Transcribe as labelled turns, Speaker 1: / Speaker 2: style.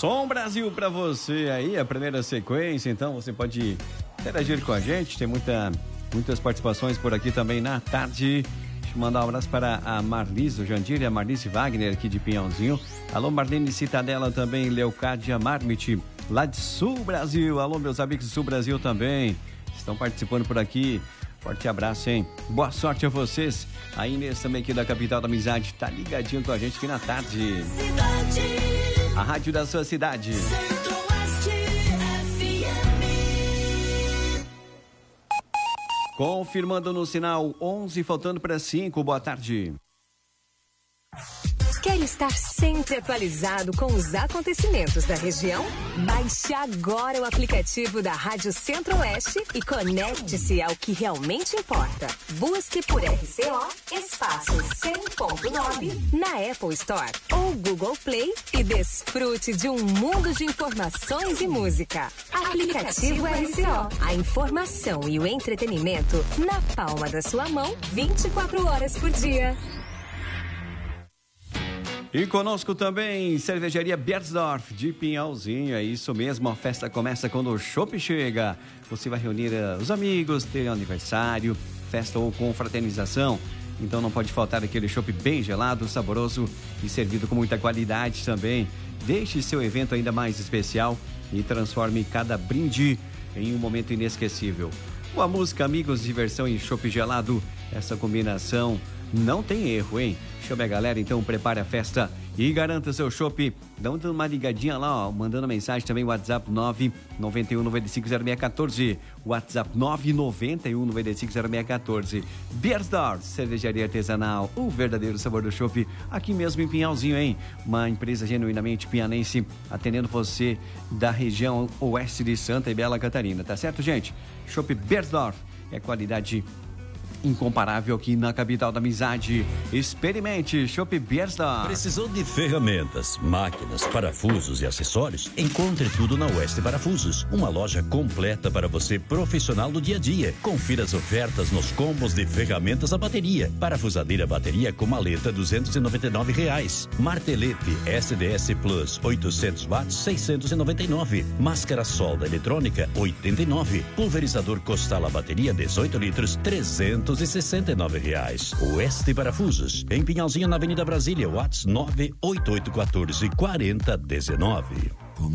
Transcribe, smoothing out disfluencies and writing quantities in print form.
Speaker 1: Som Brasil pra você aí, a primeira sequência, então você pode interagir com a gente, tem muitas participações por aqui também na tarde. Deixa eu mandar um abraço para a Marlise, o Jandir e a Marlise Wagner aqui de Pinhalzinho. Alô, Marlene Citadela também, Leocádia Marmite, lá de Sul Brasil. Alô, meus amigos do Sul Brasil também, estão participando por aqui. Forte abraço, hein? Boa sorte a vocês. A Inês também aqui da Capital da Amizade, tá ligadinho com a gente aqui na tarde. A rádio da sua cidade. Confirmando no sinal 11, faltando para 5. Boa tarde.
Speaker 2: Quer estar sempre atualizado com os acontecimentos da região? Baixe agora o aplicativo da Rádio Centro-Oeste e conecte-se ao que realmente importa. Busque por RCO espaço 100.9 na Apple Store ou Google Play e desfrute de um mundo de informações e música. Aplicativo RCO. A informação e o entretenimento na palma da sua mão, 24 horas por dia.
Speaker 1: E conosco também, Cervejaria Berzdorf de Pinhalzinho. É isso mesmo, a festa começa quando o chopp chega. Você vai reunir os amigos, ter aniversário, festa ou confraternização. Então não pode faltar aquele chopp bem gelado, saboroso e servido com muita qualidade também. Deixe seu evento ainda mais especial e transforme cada brinde em um momento inesquecível. Com a música, amigos, diversão e chopp gelado, essa combinação não tem erro, hein? Chame a galera, então prepare a festa e garanta seu chopp. Dá uma ligadinha lá, ó, mandando mensagem também, WhatsApp 991950614. WhatsApp 991950614. Berzdorf, cervejaria artesanal, o verdadeiro sabor do chopp, aqui mesmo em Pinhalzinho, hein? Uma empresa genuinamente pinhanense, atendendo você da região oeste de Santa e Bela Catarina, tá certo, gente? Chopp Berzdorf é qualidade incomparável aqui na Capital da Amizade. Experimente Chopp Berzdorf.
Speaker 3: Precisou de ferramentas, máquinas, parafusos e acessórios? Encontre tudo na Oeste Parafusos, uma loja completa para você profissional do dia a dia. Confira as ofertas nos combos de ferramentas a bateria. Parafusadeira bateria com maleta R$299. Martelete SDS Plus 800 watts 699. Máscara solda eletrônica 89. Pulverizador Costal a bateria 18 litros R$369. Oeste Parafusos, em Pinhalzinho, na Avenida Brasília, WhatsApp 98814 4019.